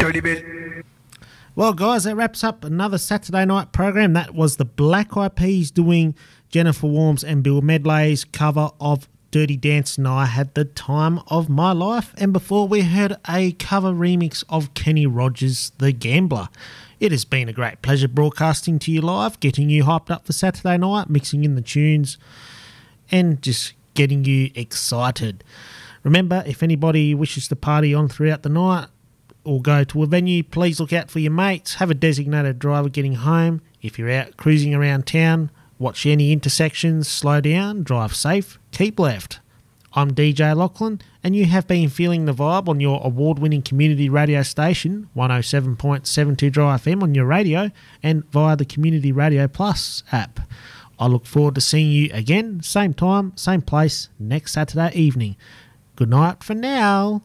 Dirty bit. Well, guys, that wraps up another Saturday night program. That was the Black Eyed Peas doing Jennifer Warnes and Bill Medley's cover of Dirty Dancing. I had the time of my life. And before we heard a cover remix of Kenny Rogers' The Gambler. It has been a great pleasure broadcasting to you live, getting you hyped up for Saturday night, mixing in the tunes and just getting you excited. Remember, if anybody wishes to party on throughout the night or go to a venue, please look out for your mates. Have a designated driver getting home. If you're out cruising around town, watch any intersections, slow down, drive safe, keep left. I'm DJ Lachlan, and you have been feeling the vibe on your award-winning community radio station, 107.72 Dry FM on your radio and via the Community Radio Plus app. I look forward to seeing you again, same time, same place, next Saturday evening. Good night for now.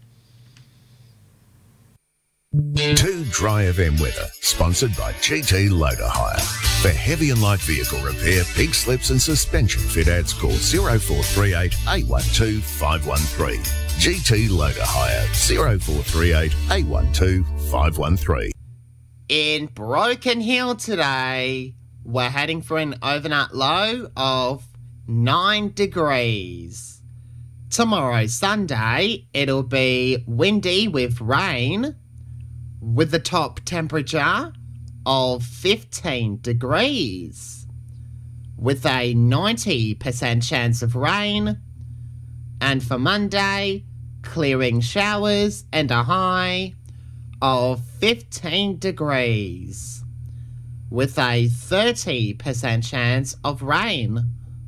2 Dry FM weather, sponsored by GT Loader Hire. For heavy and light vehicle repair, pig slips and suspension fit-outs, call 0438 812 513. GT Loader Hire, 0438 812 513. In Broken Hill today, we're heading for an overnight low of 9 degrees. Tomorrow, Sunday, it'll be windy with rain, with the top temperature of 15 degrees, with a 90% chance of rain. And for Monday, clearing showers and a high of 15 degrees, with a 30% chance of rain.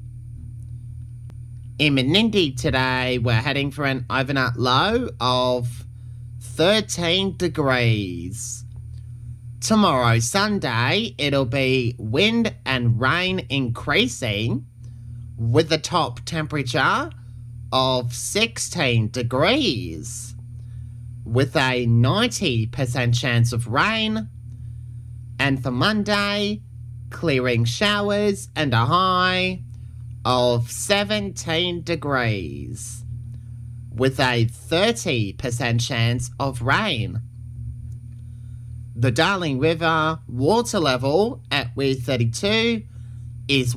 In Menindee today, we're heading for an overnight low of 13 degrees. Tomorrow, Sunday, it'll be wind and rain increasing, with the top temperature of 16 degrees, with a 90% chance of rain. And for Monday, clearing showers and a high of 17 degrees, with a 30% chance of rain. The Darling River water level at Weir 32 is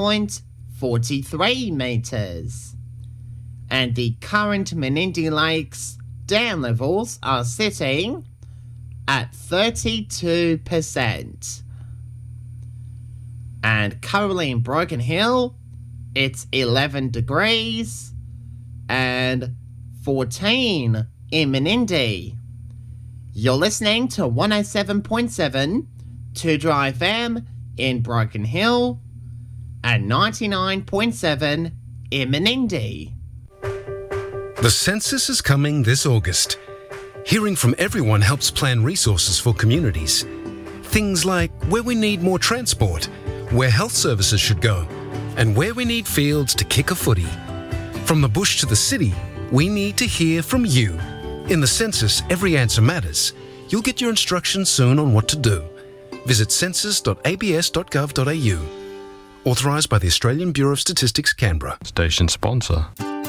1.43 metres. And the current Menindee Lakes dam levels are sitting at 32%. And currently in Broken Hill, it's 11 degrees and 14 in Menindee. You're listening to 107.7 2 Dry FM in Broken Hill and 99.7 in Menindee. The census is coming this August. Hearing from everyone helps plan resources for communities. Things like where we need more transport, where health services should go, and where we need fields to kick a footy. From the bush to the city, we need to hear from you. In the census, every answer matters. You'll get your instructions soon on what to do. Visit census.abs.gov.au. Authorised by the Australian Bureau of Statistics, Canberra. Station sponsor.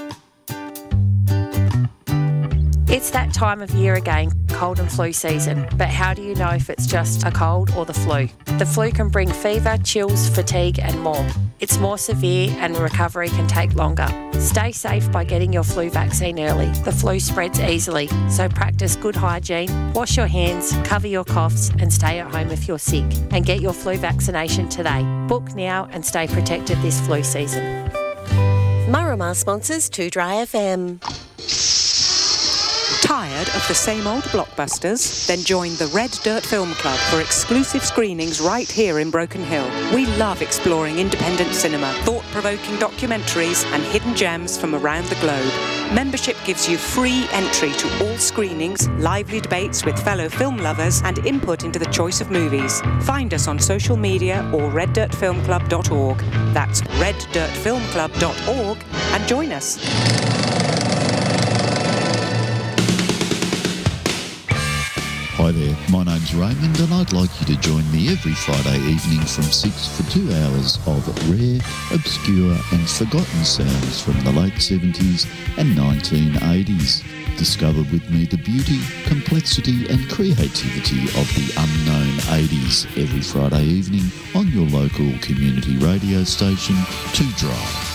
It's that time of year again, cold and flu season. But how do you know if it's just a cold or the flu? The flu can bring fever, chills, fatigue and more. It's more severe and recovery can take longer. Stay safe by getting your flu vaccine early. The flu spreads easily, so practice good hygiene, wash your hands, cover your coughs and stay at home if you're sick. And get your flu vaccination today. Book now and stay protected this flu season. Marama sponsors 2 Dry FM. Tired of the same old blockbusters? Then join the Red Dirt Film Club for exclusive screenings right here in Broken Hill. We love exploring independent cinema, thought-provoking documentaries and hidden gems from around the globe. Membership gives you free entry to all screenings, lively debates with fellow film lovers and input into the choice of movies. Find us on social media or reddirtfilmclub.org. That's reddirtfilmclub.org and join us. Hi there, my name's Raymond and I'd like you to join me every Friday evening from 6 for 2 hours of rare, obscure and forgotten sounds from the late 70s and 1980s. Discover with me the beauty, complexity and creativity of the unknown 80s every Friday evening on your local community radio station, 2 Drive.